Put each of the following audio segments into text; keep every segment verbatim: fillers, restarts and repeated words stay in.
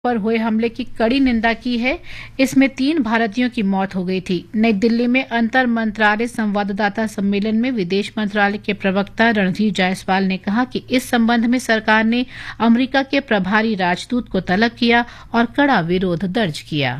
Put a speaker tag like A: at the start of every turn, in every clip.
A: पर हुए हमले की कड़ी निंदा की है। इसमें तीन भारतीयों की मौत हो गई थी। नई दिल्ली में अंतर मंत्रालय संवाददाता सम्मेलन में विदेश मंत्रालय के प्रवक्ता रणधीर जायसवाल ने कहा कि इस संबंध में सरकार ने अमेरिका के प्रभारी राजदूत को तलब किया और कड़ा विरोध दर्ज किया।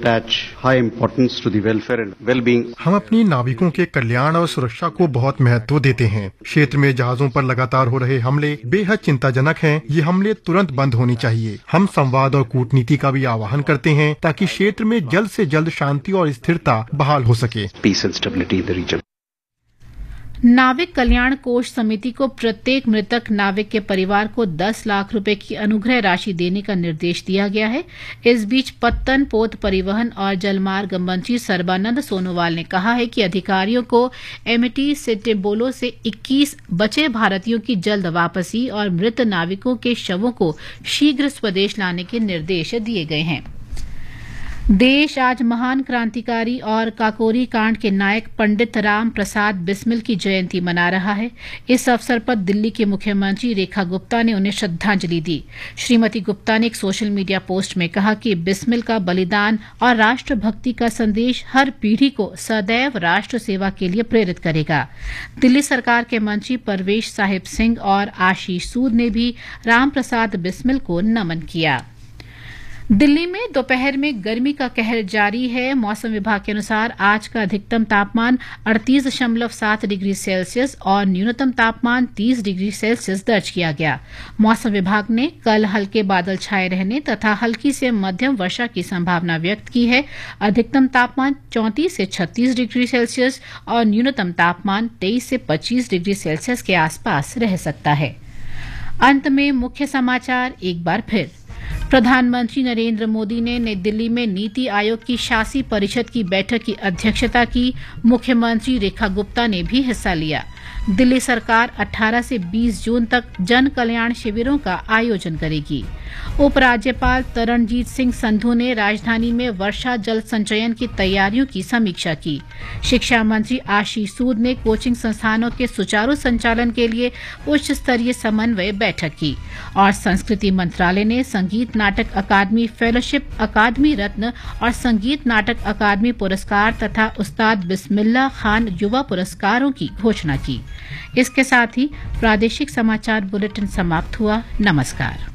B: हम अपनी नाविकों के कल्याण और सुरक्षा को बहुत महत्व देते हैं। क्षेत्र में जहाजों पर लगातार हो रहे हमले बेहद चिंताजनक हैं। ये हमले तुरंत बंद होने चाहिए। हम संवाद और कूटनीति का भी आह्वान करते हैं ताकि क्षेत्र में जल्द से जल्द शांति और स्थिरता बहाल हो सके।
C: Piece and stability in the reason.
A: नाविक कल्याण कोष समिति को प्रत्येक मृतक नाविक के परिवार को दस लाख रुपए की अनुग्रह राशि देने का निर्देश दिया गया है। इस बीच पत्तन, पोत परिवहन और जलमार्ग मंत्री सर्बानंद सोनोवाल ने कहा है कि अधिकारियों को एमटी सेटेबोलो से इक्कीस बचे भारतीयों की जल्द वापसी और मृत नाविकों के शवों को शीघ्र स्वदेश लाने के निर्देश दिए गए हैं। देश आज महान क्रांतिकारी और काकोरी कांड के नायक पंडित राम प्रसाद बिस्मिल की जयंती मना रहा है। इस अवसर पर दिल्ली की मुख्यमंत्री रेखा गुप्ता ने उन्हें श्रद्धांजलि दी। श्रीमती गुप्ता ने एक सोशल मीडिया पोस्ट में कहा कि बिस्मिल का बलिदान और राष्ट्रभक्ति का संदेश हर पीढ़ी को सदैव राष्ट्र सेवा के लिए प्रेरित करेगा। दिल्ली सरकार के मंत्री परवेश साहिब सिंह और आशीष सूद ने भी राम प्रसाद बिस्मिल को नमन किया। दिल्ली में दोपहर में गर्मी का कहर जारी है। मौसम विभाग के अनुसार आज का अधिकतम तापमान अड़तीस दशमलव सात डिग्री सेल्सियस और न्यूनतम तापमान तीस डिग्री सेल्सियस दर्ज किया गया। मौसम विभाग ने कल हल्के बादल छाए रहने तथा हल्की से मध्यम वर्षा की संभावना व्यक्त की है। अधिकतम तापमान चौंतीस से छत्तीस डिग्री सेल्सियस और न्यूनतम तापमान तेईस से पच्चीस डिग्री सेल्सियस के आसपास रह सकता है। अंत में मुख्य समाचार एक बार फिर। प्रधानमंत्री नरेंद्र मोदी ने नई दिल्ली में नीति आयोग की शासी परिषद की बैठक की अध्यक्षता की। मुख्यमंत्री रेखा गुप्ता ने भी हिस्सा लिया। दिल्ली सरकार अठारह से बीस जून तक जन कल्याण शिविरों का आयोजन करेगी। उपराज्यपाल तरणजीत सिंह संधू ने राजधानी में वर्षा जल संचयन की तैयारियों की समीक्षा की। शिक्षा मंत्री आशीष सूद ने कोचिंग संस्थानों के सुचारू संचालन के लिए उच्च स्तरीय समन्वय बैठक की। और संस्कृति मंत्रालय ने संगीत नाटक अकादमी फेलोशिप, अकादमी रत्न और संगीत नाटक अकादमी पुरस्कार तथा उस्ताद बिस्मिल्लाह खान युवा पुरस्कारों की घोषणा की। इसके साथ ही प्रादेशिक समाचार बुलेटिन समाप्त हुआ। नमस्कार।